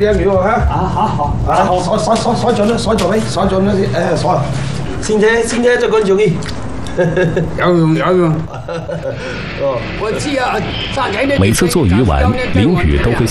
点鱼哦哈。 好。 耍脚那些，耍。新车再滚上去。 要用。 我只要3天的。 每次做鱼丸，林宇都会